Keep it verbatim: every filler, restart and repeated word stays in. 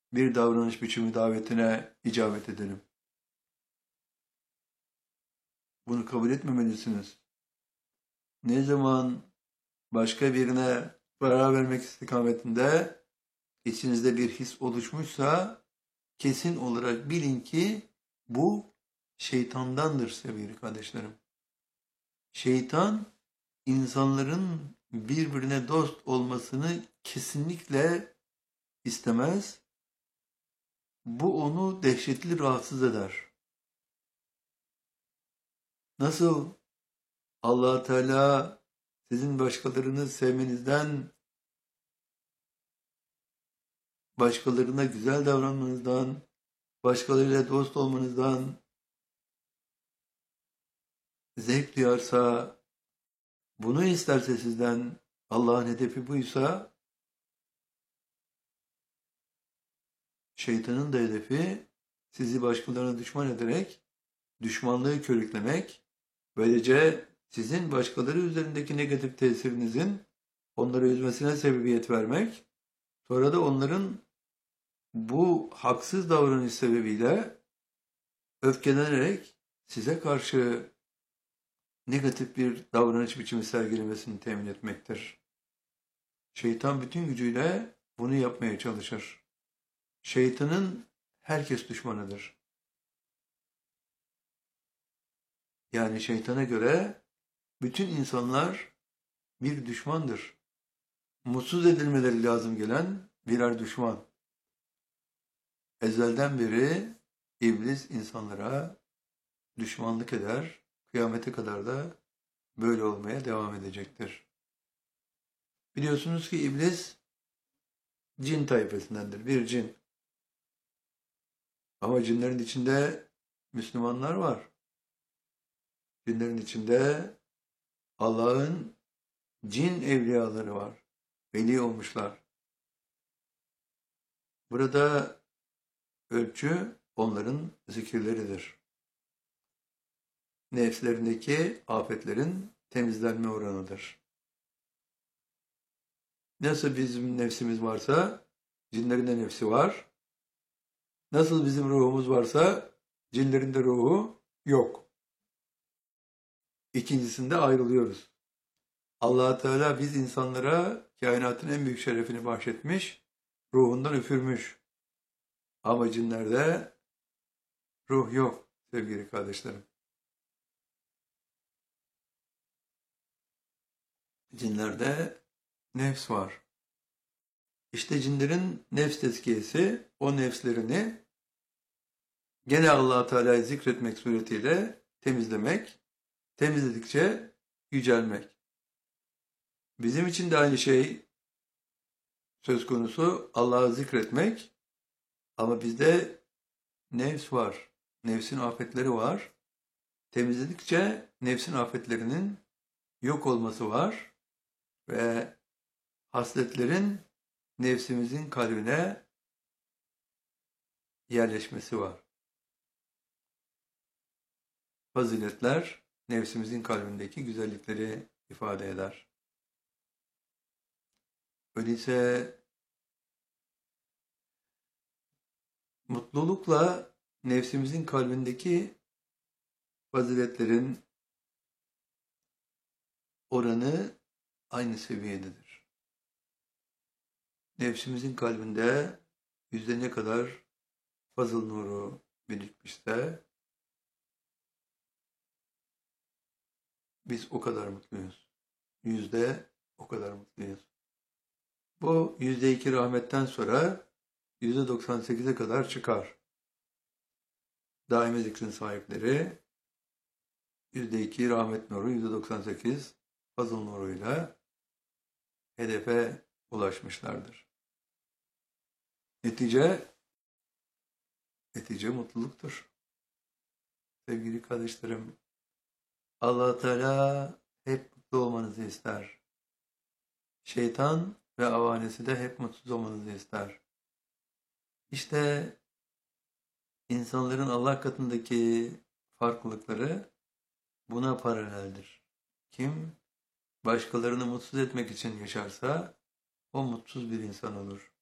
bir davranış biçimi davetine icabet edelim. Bunu kabul etmemelisiniz. Ne zaman başka birine zarar vermek istikametinde içinizde bir his oluşmuşsa kesin olarak bilin ki bu şeytandandır sevgili kardeşlerim. Şeytan insanların birbirine dost olmasını kesinlikle istemez. Bu onu dehşetli rahatsız eder. Nasıl Allah Teala sizin başkalarını sevmenizden, başkalarına güzel davranmanızdan, başkalarıyla dost olmanızdan zevk duyarsa, bunu isterse sizden, Allah'ın hedefi buysa, şeytanın da hedefi sizi başkalarına düşman ederek, düşmanlığı körüklemek, böylece sizin başkaları üzerindeki negatif tesirinizin onları üzmesine sebebiyet vermek, sonra da onların bu haksız davranış sebebiyle öfkelenerek size karşı negatif bir davranış biçimi sergilemesini temin etmektir. Şeytan bütün gücüyle bunu yapmaya çalışır. Şeytanın herkes düşmanıdır. Yani şeytana göre bütün insanlar bir düşmandır. Mutsuz edilmeleri lazım gelen birer düşman. Ezelden beri iblis insanlara düşmanlık eder, kıyamete kadar da böyle olmaya devam edecektir. Biliyorsunuz ki iblis cin tayfasındandır, bir cin. Ama cinlerin içinde Müslümanlar var. Cinlerin içinde Allah'ın cin evliyaları var. Veli olmuşlar. Burada ölçü onların zikirleridir. Nefslerindeki afetlerin temizlenme oranıdır. Nasıl bizim nefsimiz varsa cinlerin de nefsi var. Nasıl bizim ruhumuz varsa cinlerin de ruhu yok. İkincisinde ayrılıyoruz. Allah Teala biz insanlara kainatın en büyük şerefini bahşetmiş, ruhundan üfürmüş. Ama cinlerde ruh yok sevgili kardeşlerim. Cinlerde nefs var. İşte cinlerin nefs tezkiyesi o nefslerini gene Allah Teala'yı zikretmek suretiyle temizlemek, temizledikçe yücelmek. Bizim için de aynı şey söz konusu, Allah'ı zikretmek, ama bizde nefs var, nefsin afetleri var. Temizledikçe nefsin afetlerinin yok olması var ve hasletlerin nefsimizin kalbine yerleşmesi var. Faziletler nefsimizin kalbindeki güzellikleri ifade eder. Öyleyse mutlulukla nefsimizin kalbindeki faziletlerin oranı aynı seviyededir. Nefsimizin kalbinde yüzde ne kadar fazıl nuru birikmişse biz o kadar mutluyuz. Yüzde o kadar mutluyuz. Bu yüzde iki rahmetten sonra yüzde doksan sekize kadar çıkar. Daimi zikrin sahipleri yüzde iki rahmet nuru, yüzde doksan sekiz fazıl nuruyla hedefe ulaşmışlardır. Netice, netice mutluluktur. Sevgili kardeşlerim, Allah Teala hep mutlu olmanızı ister. Şeytan ve avanesi de hep mutsuz olmanızı ister. İşte insanların Allah katındaki farklılıkları buna paraleldir. Kim başkalarını mutsuz etmek için yaşarsa o mutsuz bir insan olur.